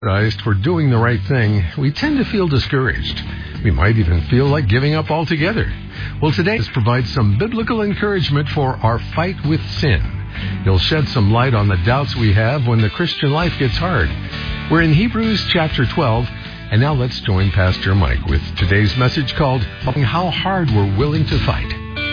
For doing the right thing, we tend to feel discouraged. We might even feel like giving up altogether. Well, today provides some biblical encouragement for our fight with sin. He'll shed some light on the doubts we have when the Christian life gets hard. We're in Hebrews chapter 12, and now let's join Pastor Mike with today's message called How Hard We're Willing to Fight.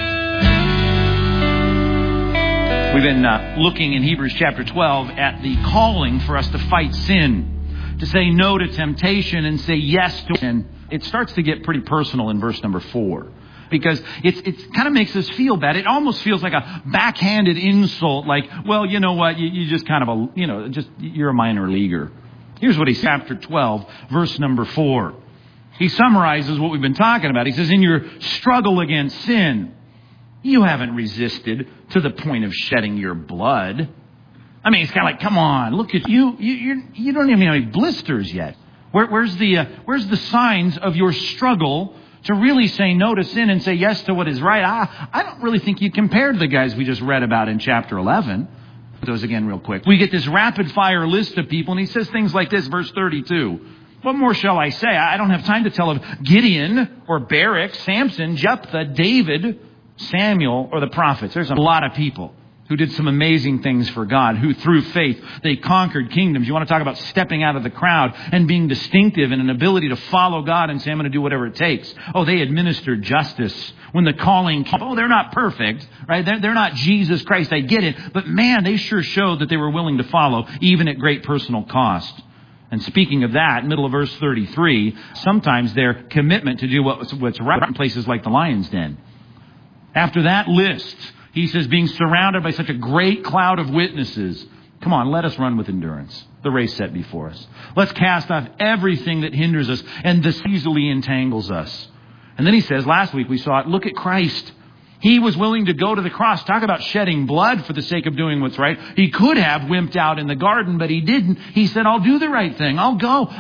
We've been looking in Hebrews chapter 12 at the calling for us to fight sin. To say no to temptation and say yes to sin. It starts to get pretty personal in verse number 4. Because it kind of makes us feel bad. It almost feels like a backhanded insult. Like, well, you know what? You just kind of, you're a minor leaguer. Here's what he says, chapter 12, verse number 4. He summarizes what we've been talking about. He says, in your struggle against sin, you haven't resisted to the point of shedding your blood. I mean, it's kind of like, come on, look at you. You don't even have any blisters yet. Where's the signs of your struggle to really say no to sin and say yes to what is right? I don't really think you compare to the guys we just read about in chapter 11. Those again real quick. We get this rapid fire list of people, and he says things like this, verse 32. What more shall I say? I don't have time to tell of Gideon or Barak, Samson, Jephthah, David, Samuel, or the prophets. There's a lot of people who did some amazing things for God, who through faith, they conquered kingdoms. You want to talk about stepping out of the crowd and being distinctive and an ability to follow God and say, I'm going to do whatever it takes. Oh, they administered justice when the calling came. Oh, they're not perfect, right? They're not Jesus Christ, I get it. But man, they sure showed that they were willing to follow, even at great personal cost. And speaking of that, middle of verse 33, sometimes their commitment to do what's right in places like the lion's den. After that list, he says, being surrounded by such a great cloud of witnesses. Come on, let us run with endurance the race set before us. Let's cast off everything that hinders us and this easily entangles us. And then he says, last week we saw it, look at Christ. He was willing to go to the cross. Talk about shedding blood for the sake of doing what's right. He could have wimped out in the garden, but he didn't. He said, I'll do the right thing. I'll go.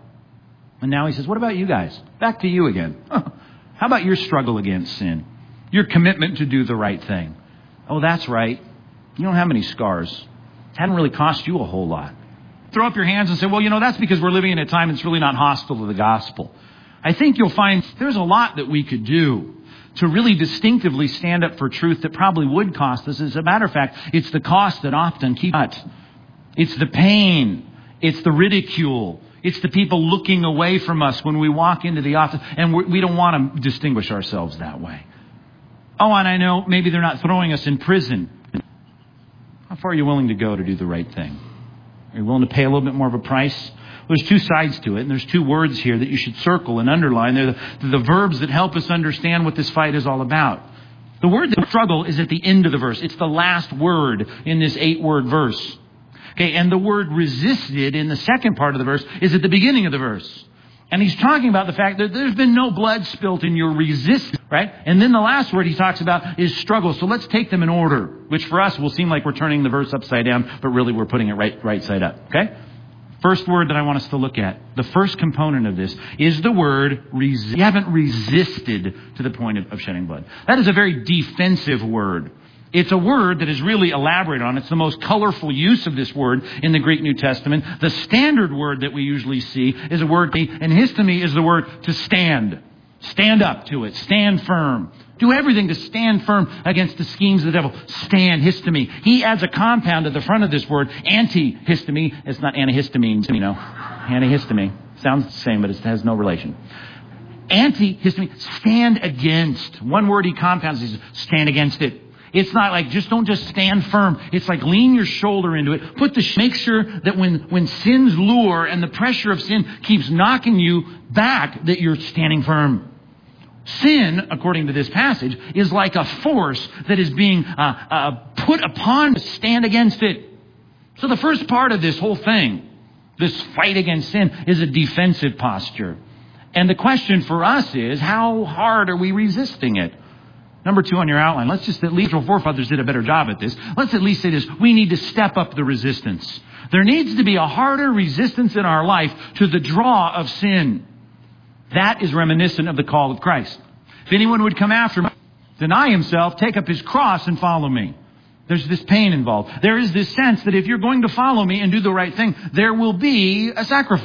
And now he says, what about you guys? Back to you again. How about your struggle against sin? Your commitment to do the right thing. Oh, that's right. You don't have any scars. It hadn't really cost you a whole lot. Throw up your hands and say, well, that's because we're living in a time that's really not hostile to the gospel. I think you'll find there's a lot that we could do to really distinctively stand up for truth that probably would cost us. As a matter of fact, it's the cost that often keeps us. It's the pain. It's the ridicule. It's the people looking away from us when we walk into the office, and we don't want to distinguish ourselves that way. Oh, and I know maybe they're not throwing us in prison. How far are you willing to go to do the right thing? Are you willing to pay a little bit more of a price? There's two sides to it, and there's two words here that you should circle and underline. They're the verbs that help us understand what this fight is all about. The word that struggle is at the end of the verse. It's the last word in this 8-word verse. Okay, and the word resisted in the second part of the verse is at the beginning of the verse. And he's talking about the fact that there's been no blood spilt in your resistance, right? And then the last word he talks about is struggle. So let's take them in order, which for us will seem like we're turning the verse upside down, but really we're putting it right side up, okay? First word that I want us to look at, the first component of this is the word resist. You haven't resisted to the point of shedding blood. That is a very defensive word. It's a word that is really elaborated on. It's the most colorful use of this word in the Greek New Testament. The standard word that we usually see is a word, and histemi is the word to stand. Stand up to it. Stand firm. Do everything to stand firm against the schemes of the devil. Stand, histemi. He adds a compound at the front of this word, anti-histemi. It's not antihistamine, Antihistamine. Sounds the same, but it has no relation. Anti-histemi. Stand against. One word he compounds is stand against it. It's not like don't just stand firm. It's like lean your shoulder into it. Make sure that when sin's lure and the pressure of sin keeps knocking you back, that you're standing firm. Sin, according to this passage, is like a force that is being put upon to stand against it. So the first part of this whole thing, this fight against sin, is a defensive posture. And the question for us is, how hard are we resisting it? Number 2 on your outline, let's just at least, our forefathers did a better job at this. Let's at least say this, we need to step up the resistance. There needs to be a harder resistance in our life to the draw of sin. That is reminiscent of the call of Christ. If anyone would come after me, deny himself, take up his cross and follow me. There's this pain involved. There is this sense that if you're going to follow me and do the right thing, there will be a sacrifice.